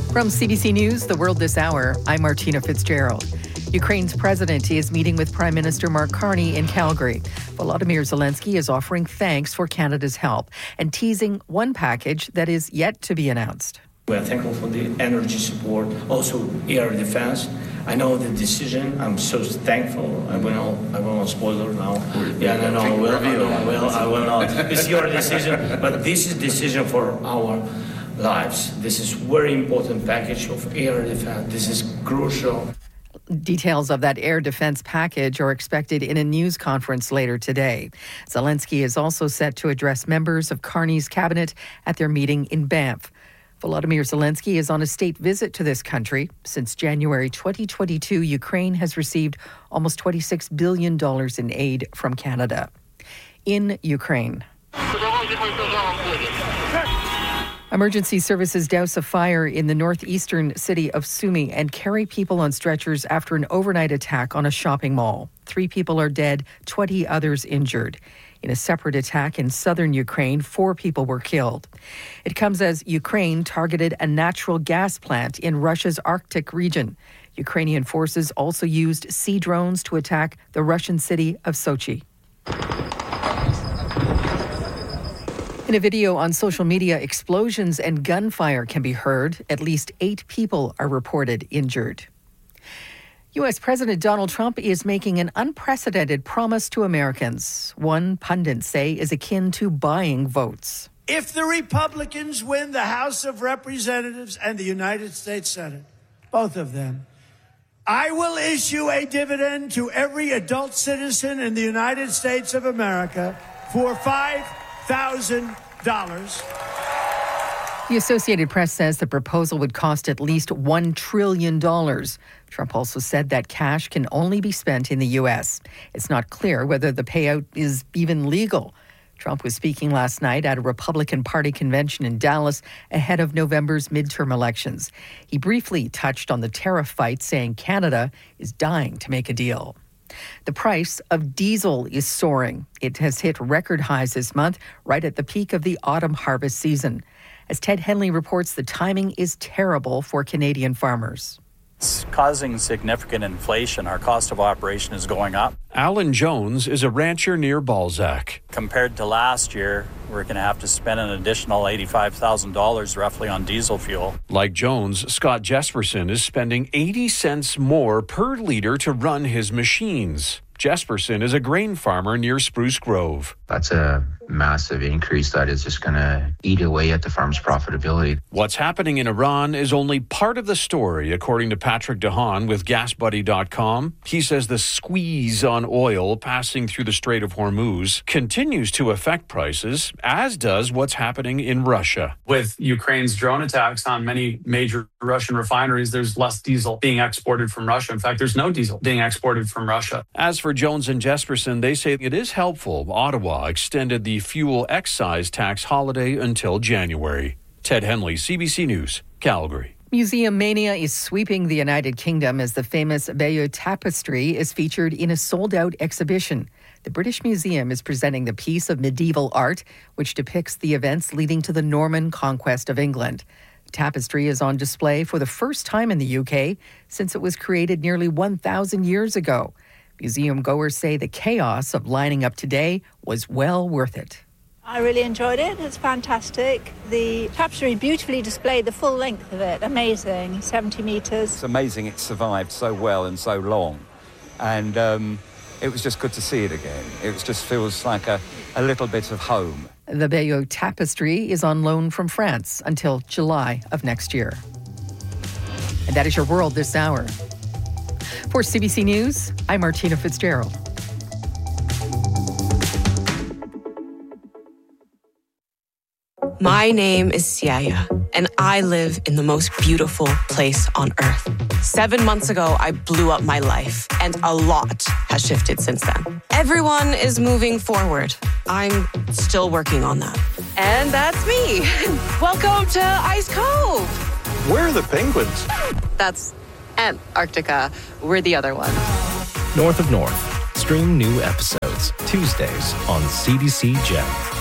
From CBC News, The World This Hour, I'm Martina Fitzgerald. Ukraine's president is meeting with Prime Minister Mark Carney in Calgary. Volodymyr Zelensky is offering thanks for Canada's help and teasing one package that is yet to be announced. We are thankful for the energy support, also air defense. I know the decision. I'm so thankful. I will not spoil it now. I will not. It's your decision, but this is decision for our lives. This is very important package of air defense. This is crucial. Details of that air defense package are expected in a news conference later today. Zelensky is also set to address members of Carney's cabinet at their meeting in Banff. Volodymyr Zelensky is on a state visit to this country. Since January 2022, Ukraine has received almost $26 billion in aid from Canada. In Ukraine, emergency services douse a fire in the northeastern city of Sumy and carry people on stretchers after an overnight attack on a shopping mall. 3 people are dead, 20 others injured. In a separate attack in southern Ukraine, 4 people were killed. It comes as Ukraine targeted a natural gas plant in Russia's Arctic region. Ukrainian forces also used sea drones to attack the Russian city of Sochi. In a video on social media, explosions and gunfire can be heard. At least 8 people are reported injured. U.S. President Donald Trump is making an unprecedented promise to Americans. One pundit say is akin to buying votes. If the Republicans win the House of Representatives and the United States Senate, both of them, I will issue a dividend to every adult citizen in the United States of America for $5,000. The Associated Press says the proposal would cost at least $1 trillion. Trump also said that cash can only be spent in the U.S. It's not clear whether the payout is even legal. Trump was speaking last night at a Republican Party convention in Dallas ahead of November's midterm elections. He briefly touched on the tariff fight, saying Canada is dying to make a deal. The price of diesel is soaring. It has hit record highs this month, right at the peak of the autumn harvest season. As Ted Henley reports, the timing is terrible for Canadian farmers. It's causing significant inflation. Our cost of operation is going up. Alan Jones is a rancher near Balzac. Compared to last year, we're going to have to spend an additional $85,000 roughly on diesel fuel. Like Jones, Scott Jesperson is spending 80 cents more per litre to run his machines. Jesperson is a grain farmer near Spruce Grove. That's a massive increase that is just going to eat away at the farm's profitability. What's happening in Iran is only part of the story, according to Patrick DeHaan with GasBuddy.com. He says the squeeze on oil passing through the Strait of Hormuz continues to affect prices, as does what's happening in Russia. With Ukraine's drone attacks on many major Russian refineries, there's less diesel being exported from Russia. In fact, there's no diesel being exported from Russia. As for Jones and Jesperson, they say it is helpful. Ottawa extended the fuel excise tax holiday until January. Ted Henley, CBC News, Calgary. Museum mania is sweeping the United Kingdom as the famous Bayeux Tapestry is featured in a sold-out exhibition. The British Museum is presenting the piece of medieval art, which depicts the events leading to the Norman conquest of England. The tapestry is on display for the first time in the UK since it was created nearly 1,000 years ago. Museum goers say the chaos of lining up today was well worth it. I really enjoyed it. It's fantastic. The tapestry beautifully displayed the full length of it. Amazing, 70 metres. It's amazing it survived so well and so long. And it was just good to see it again. It just feels like a little bit of home. The Bayeux Tapestry is on loan from France until July of next year. And that is your world this hour. For CBC News, I'm Martina Fitzgerald. My name is Siaya, and I live in the most beautiful place on earth. 7 months ago, I blew up my life, and a lot has shifted since then. Everyone is moving forward. I'm still working on that. And that's me. Welcome to Ice Cove. Where are the penguins? That's Antarctica. We're the other one. North of North. Stream new episodes Tuesdays on CBC Gem.